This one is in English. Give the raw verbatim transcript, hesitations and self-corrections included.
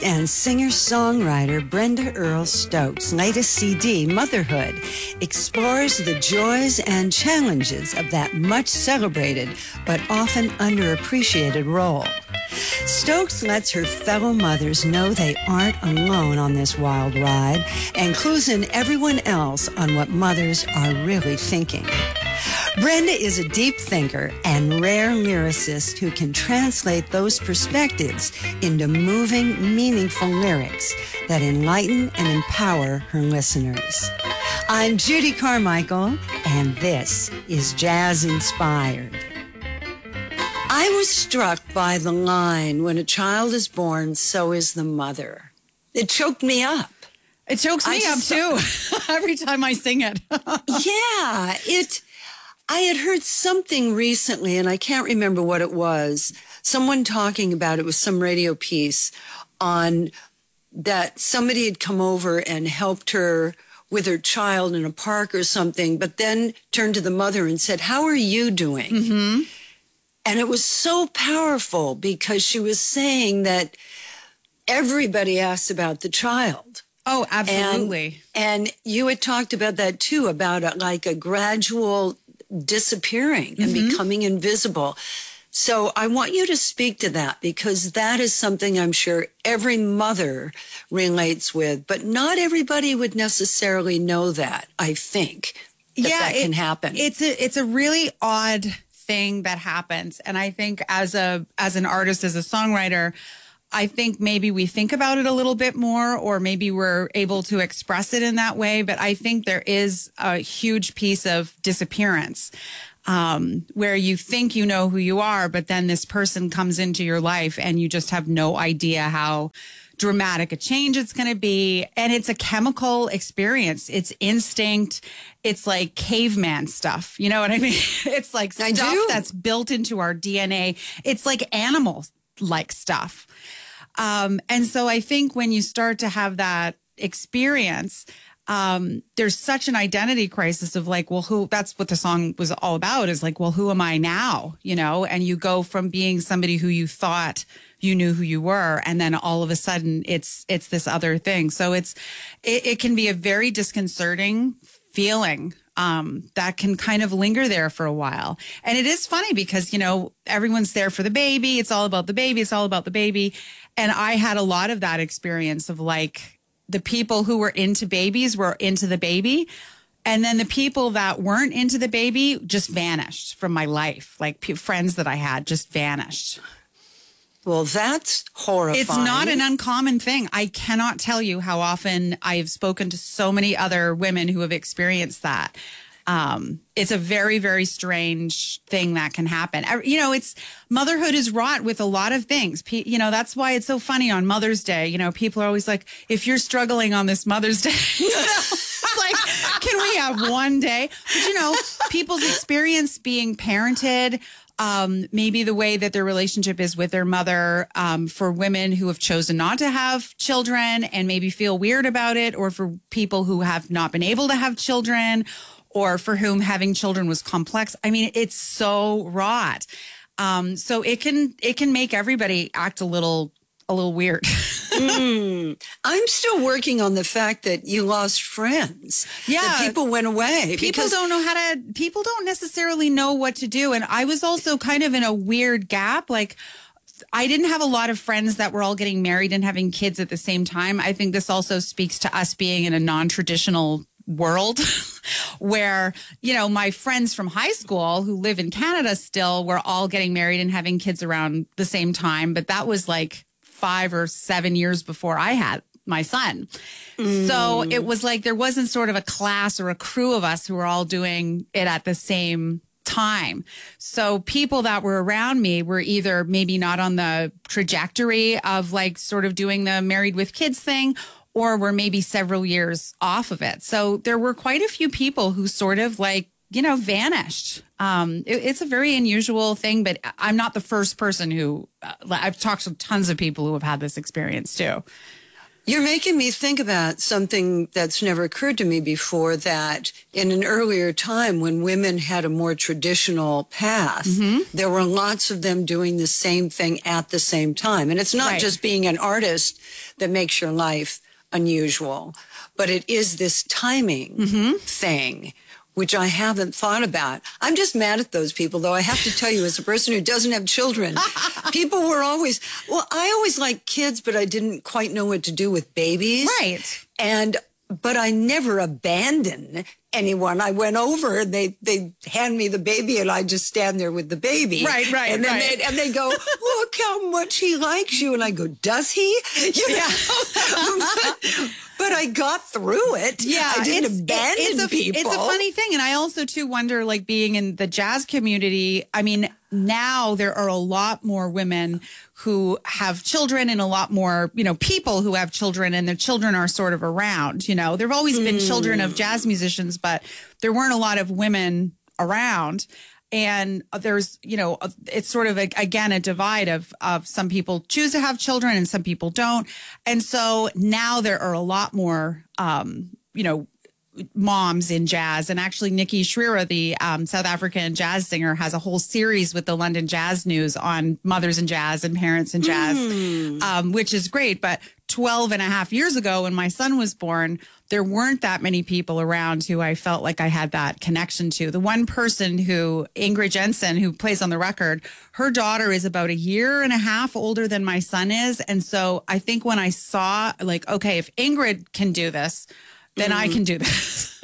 And singer-songwriter Brenda Earl Stokes' latest C D, Motherhood, explores the joys and challenges of that much celebrated but often underappreciated role. Stokes lets her fellow mothers know they aren't alone on this wild ride and clues in everyone else on what mothers are really thinking. Brenda is a deep thinker and rare lyricist who can translate those perspectives into moving, meaningful lyrics that enlighten and empower her listeners. I'm Judy Carmichael, and this is Jazz Inspired. I was struck by the line, "When a child is born, so is the mother." It choked me up. It chokes me up, too, every time I sing it. Yeah, it... I had heard something recently, and I can't remember what it was. Someone talking about it was some radio piece on that somebody had come over and helped her with her child in a park or something, but then turned to the mother and said, "How are you doing?" Mm-hmm. And it was so powerful because she was saying that everybody asks about the child. Oh, absolutely. And, and you had talked about that too, about a, like a gradual disappearing and mm-hmm. becoming invisible. So I want you to speak to that, because that is something I'm sure every mother relates with, but not everybody would necessarily know that, I think, that yeah, that it, can happen. It's a, it's a really odd thing that happens. And I think as a as an artist, as a songwriter, I think maybe we think about it a little bit more, or maybe we're able to express it in that way. But I think there is a huge piece of disappearance um, where you think you know who you are, but then this person comes into your life and you just have no idea how dramatic a change it's going to be. And it's a chemical experience. It's instinct. It's like caveman stuff. You know what I mean? It's like I stuff do. that's built into our D N A. It's like animal-like stuff. Um, and so I think when you start to have that experience, um, there's such an identity crisis of like, well, who, that's what the song was all about, is like, well, who am I now? You know, and you go from being somebody who you thought you knew who you were, and then all of a sudden it's, it's this other thing. So it's, it, it can be a very disconcerting feeling. Um, that can kind of linger there for a while. And it is funny because, you know, everyone's there for the baby. It's all about the baby. It's all about the baby. And I had a lot of that experience of like the people who were into babies were into the baby. And then the people that weren't into the baby just vanished from my life. Like p- friends that I had just vanished. Well, that's horrifying. It's not an uncommon thing. I cannot tell you how often I've spoken to so many other women who have experienced that. Um, it's a very, very strange thing that can happen. You know, it's motherhood is wrought with a lot of things. P- you know, that's why it's so funny on Mother's Day. You know, people are always like, if you're struggling on this Mother's Day, you know, it's like, can we have one day? But, you know, people's experience being parented, Um, maybe the way that their relationship is with their mother, um, for women who have chosen not to have children and maybe feel weird about it, or for people who have not been able to have children, or for whom having children was complex. I mean, it's so wrought. Um, so it can it can make everybody act a little a little weird. mm. I'm still working on the fact that you lost friends. Yeah. That people went away. People don't know how to, people don't necessarily know what to do. And I was also kind of in a weird gap. Like, I didn't have a lot of friends that were all getting married and having kids at the same time. I think this also speaks to us being in a non-traditional world where, you know, my friends from high school who live in Canada still were all getting married and having kids around the same time. But that was like five or seven years before I had my son. Mm. So it was like there wasn't sort of a class or a crew of us who were all doing it at the same time. So people that were around me were either maybe not on the trajectory of like sort of doing the married with kids thing, or were maybe several years off of it. So there were quite a few people who sort of like, you know, vanished. Um, it, it's a very unusual thing, but I'm not the first person who, uh, I've talked to tons of people who have had this experience too. You're making me think about something that's never occurred to me before, that in an earlier time when women had a more traditional path, mm-hmm. there were lots of them doing the same thing at the same time. And it's not Right. just being an artist that makes your life unusual, but it is this timing mm-hmm. thing, which I haven't thought about. I'm just mad at those people, though. I have to tell you, as a person who doesn't have children, people were always, well, I always liked kids, but I didn't quite know what to do with babies. Right. And, but I never abandoned anyone. I went over and they, they hand me the baby and I just stand there with the baby. Right, right, and then right. They, and they go, look how much he likes you. And I go, does he? You know? but, but I got through it. Yeah, I didn't it's, abandon it's a, people. It's a funny thing. And I also, too, wonder, like, being in the jazz community, I mean, now there are a lot more women who have children and a lot more, you know, people who have children and their children are sort of around, you know. There have always been mm. children of jazz musicians, but there weren't a lot of women around. And there's, you know, it's sort of, a, again, a divide of, of some people choose to have children and some people don't. And so now there are a lot more, um, you know, moms in jazz. And actually, Nikki Shrira, the um, South African jazz singer, has a whole series with the London Jazz News on mothers in jazz and parents in jazz, mm. um, which is great. But twelve and a half years ago, when my son was born, there weren't that many people around who I felt like I had that connection to. The one person who, Ingrid Jensen, who plays on the record, her daughter is about a year and a half older than my son is. And so I think when I saw, like, okay, if Ingrid can do this, then mm. I can do this.